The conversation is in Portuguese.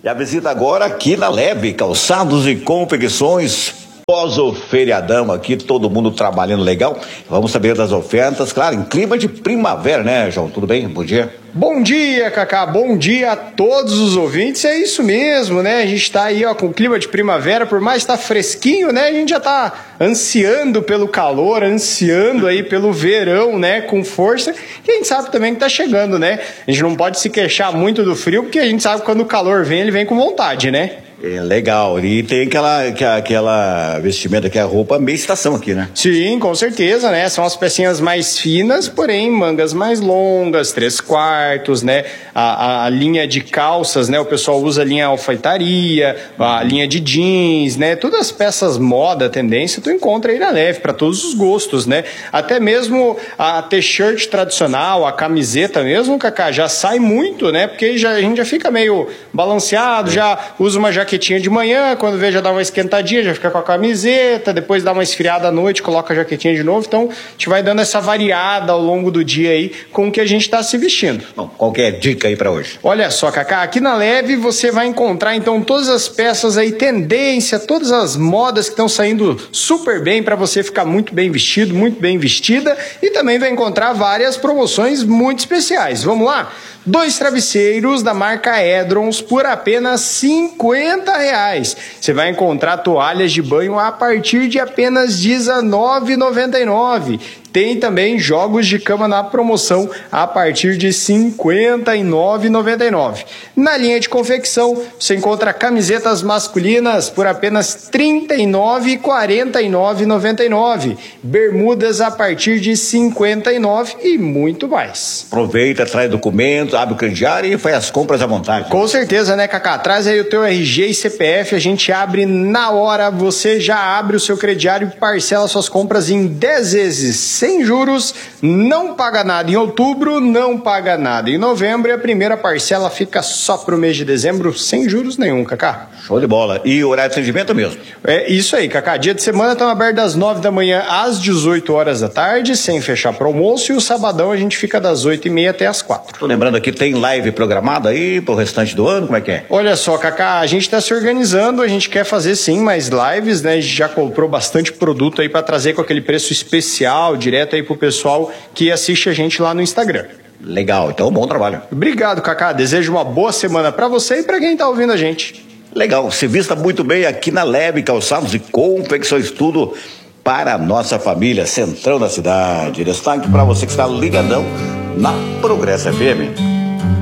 E a visita agora aqui na Leve, calçados e confecções, pós o feriadão aqui, todo mundo trabalhando legal. Vamos saber das ofertas, claro, em clima de primavera, né, João? Tudo bem? Bom dia. Bom dia, Cacá, bom dia a todos os ouvintes, é isso mesmo, né, a gente tá aí, ó, com clima de primavera, por mais que tá fresquinho, né, a gente já tá ansiando pelo calor, ansiando aí pelo verão, né, com força, e a gente sabe também que tá chegando, né, a gente não pode se queixar muito do frio, porque a gente sabe que quando o calor vem, ele vem com vontade, né. É legal, e tem aquela vestimenta, que é a roupa meia estação aqui, né? Sim, com certeza, né? São as pecinhas mais finas, porém mangas mais longas, 3/4, né? A linha de calças, né? O pessoal usa a linha alfaiataria, a linha de jeans, né? Todas as peças moda, tendência, tu encontra aí na Leve, para todos os gostos, né? Até mesmo a t-shirt tradicional, a camiseta mesmo, Cacá, já sai muito, né? Porque a gente já fica meio balanceado, já usa uma jaquetinha de manhã, quando vê já dá uma esquentadinha, já fica com a camiseta, depois dá uma esfriada à noite, coloca a jaquetinha de novo, então a gente vai dando essa variada ao longo do dia aí com o que a gente está se vestindo. Bom, qual que é a dica aí para hoje? Olha só, Cacá, aqui na Leve você vai encontrar então todas as peças aí, tendência, todas as modas que estão saindo super bem para você ficar muito bem vestido, muito bem vestida, e também vai encontrar várias promoções muito especiais. Vamos lá? 2 travesseiros da marca Edrons por apenas R$50. Você vai encontrar toalhas de banho a partir de apenas R$19,99. Tem também jogos de cama na promoção a partir de R$59,99. Na linha de confecção, você encontra camisetas masculinas por apenas R$39,00 e R$49,99. Bermudas a partir de R$59,00 e muito mais. Aproveita, traz documentos, abre o crediário e faz as compras à vontade. Com certeza, né, Cacá? Traz aí o teu RG e CPF, a gente abre na hora, você já abre o seu crediário e parcela suas compras em 10 vezes. Sem juros, não paga nada em outubro, não paga nada em novembro, e a primeira parcela fica só pro mês de dezembro, sem juros nenhum, Cacá. Show de bola. E horário de atendimento mesmo? É isso aí, Cacá. Dia de semana estão abertos das 9 da manhã às 18 horas da tarde, sem fechar pro almoço, e o sabadão a gente fica das 8h30 até as 4. Tô lembrando aqui, tem live programada aí pro restante do ano, como é que é? Olha só, Cacá, a gente tá se organizando, a gente quer fazer sim mais lives, né? A gente já comprou bastante produto aí para trazer com aquele preço especial, direto aí pro pessoal que assiste a gente lá no Instagram. Legal, então bom trabalho. Obrigado, Cacá. Desejo uma boa semana para você e para quem tá ouvindo a gente. Legal, se vista muito bem aqui na Leve, calçados e confecções, tudo para a nossa família, centrão da cidade. Destaque para você que está ligadão na Progresso FM.